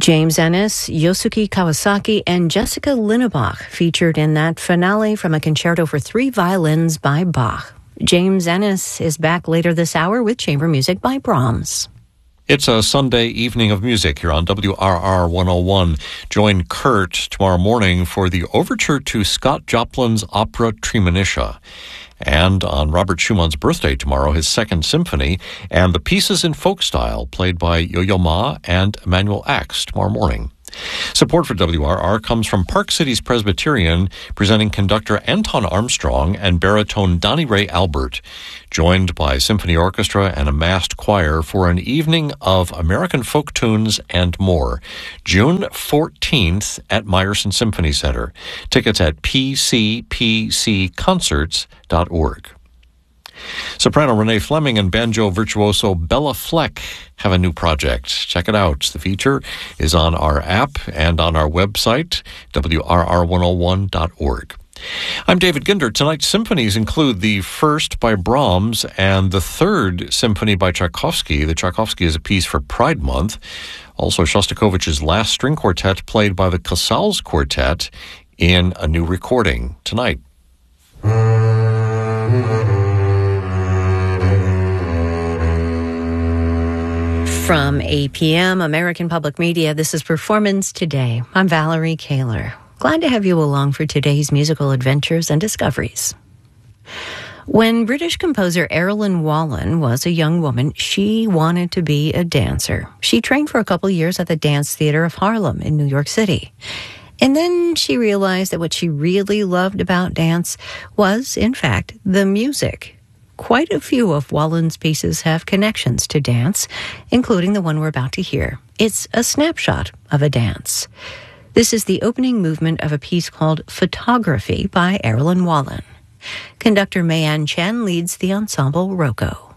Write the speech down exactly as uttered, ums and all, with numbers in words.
James Ennis, Yosuke Kawasaki, and Jessica Linnebach featured in that finale from a concerto for three violins by Bach. James Ennis is back later this hour with chamber music by Brahms. It's a Sunday evening of music here on W R R one oh one. Join Kurt tomorrow morning for the overture to Scott Joplin's opera Treemonisha. And on Robert Schumann's birthday tomorrow, his second symphony, and the pieces in folk style played by Yo-Yo Ma and Emmanuel Axe tomorrow morning. Support for W R R comes from Park Cities Presbyterian, presenting conductor Anton Armstrong and baritone Donnie Ray Albert, joined by symphony orchestra and a massed choir for an evening of American folk tunes and more. June fourteenth at Meyerson Symphony Center. Tickets at p c p c concerts dot org. Soprano Renee Fleming and banjo virtuoso Bella Fleck have a new project. Check it out. The feature is on our app and on our website, W R R one oh one dot org. I'm David Ginder. Tonight's symphonies include the first by Brahms and the third symphony by Tchaikovsky. The Tchaikovsky is a piece for Pride Month. Also, Shostakovich's Last String Quartet played by the Casals Quartet in a new recording tonight. From A P M, American Public Media, this is Performance Today. I'm Valerie Kaler. Glad to have you along for today's musical adventures and discoveries. When British composer Erilyn Wallen was a young woman, she wanted to be a dancer. She trained for a couple years at the Dance Theater of Harlem in New York City. And then she realized that what she really loved about dance was, in fact, the music. Quite a few of Wallen's pieces have connections to dance, including the one we're about to hear. It's a snapshot of a dance. This is the opening movement of a piece called Photography by Erilyn Wallen. Conductor Mayan Chen leads the ensemble Rocco.